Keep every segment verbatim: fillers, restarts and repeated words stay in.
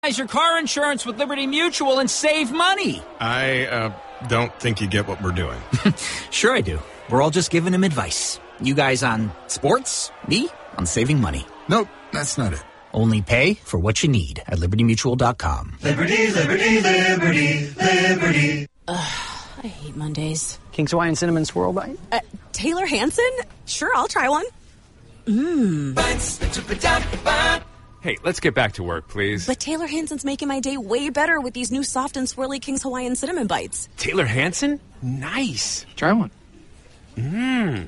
your car insurance with Liberty Mutual and save money. I uh, don't think you get what we're doing. Sure I do. We're all just giving him advice. You guys on sports, me on saving money. Nope, that's not it. Only pay for what you need at liberty mutual dot com. Liberty, liberty, liberty, liberty. Ugh, I hate Mondays. King's Hawaiian Cinnamon Swirl Bite? Uh, Taylor Hanson? Sure, I'll try one. Mmm. Hey, let's get back to work, please. But Taylor Hanson's making my day way better with these new soft and swirly King's Hawaiian Cinnamon Bites. Taylor Hanson? Nice. Try one. Mmm.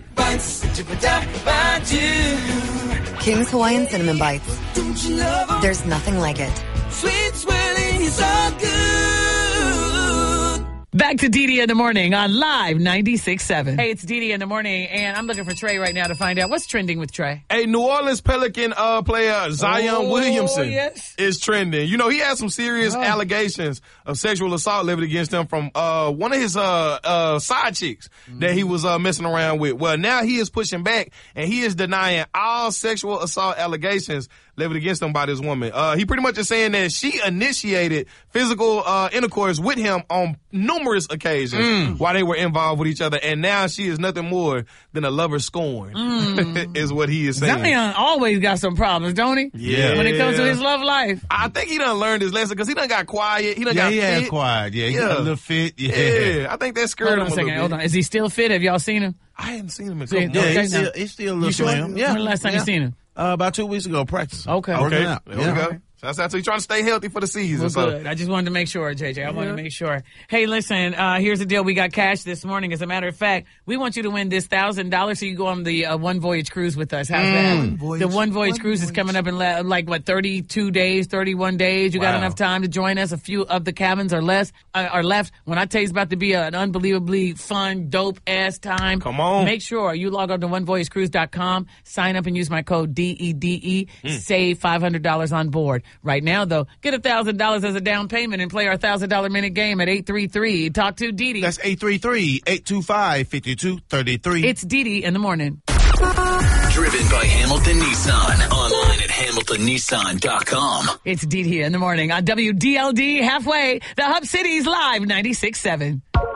King's Hawaiian Cinnamon Bites. There's nothing like it. Sweet swirling is all good. Back to D D in the morning on Live ninety-six point seven. Hey, it's D D in the morning, and I'm looking for Trey right now to find out what's trending with Trey. Hey, New Orleans Pelican uh, player Zion Oh, Williamson yes. is trending. You know, he had some serious Oh. allegations of sexual assault leveled against him from uh, one of his uh, uh, side chicks mm-hmm. that he was uh, messing around with. Well, now he is pushing back, and he is denying all sexual assault allegations leveled against him by this woman. Uh, he pretty much is saying that she initiated physical uh, intercourse with him on numerous occasions mm. while they were involved with each other, and now she is nothing more than a lover scorned, mm. is what he is saying. Zion always got some problems, don't he? Yeah. When it comes to his love life. I think he done learned his lesson because he done got quiet. He done yeah, got he fit. had quiet. Yeah, he yeah. got a little fit. Yeah. yeah. I think that scared Hold him on a a second. little Hold bit. on. Is he still fit? Have y'all seen him? I hadn't seen him in a See, couple Yeah, Okay, he's, now. still, he's still a little You sure? slim. Yeah. When the last time yeah. you seen him? Uh, about two weeks ago, practice. Okay. Working Okay, out. there Yeah. we go. So that's that's he's trying to stay healthy for the season. Well, so. good. I just wanted to make sure, J J. I wanted to make sure. Hey, listen, uh, here's the deal. We got cash this morning. As a matter of fact, we want you to win this one thousand dollars so you go on the uh, One Voyage Cruise with us. How's Mm. that? Voyage. The One Voyage One Cruise is Voyage. coming up in la- like, what, thirty-two days, thirty-one days. You got Wow. enough time to join us. A few of the cabins are less uh, are left. When I tell you it's about to be a, an unbelievably fun, dope-ass time. Come on. Make sure you log on to one voyage cruise dot com, sign up and use my code D E D E, mm. save five hundred dollars on board. Right now, though, get one thousand dollars as a down payment and play our one thousand dollars minute game at eight three three. Talk to Dee Dee. That's eight three three, eight two five, five two three three. It's Dee Dee in the morning. Driven by Hamilton Nissan. Online at hamilton nissan dot com. It's Dee Dee in the morning on W D L D halfway, the Hub City's Live ninety-six point seven.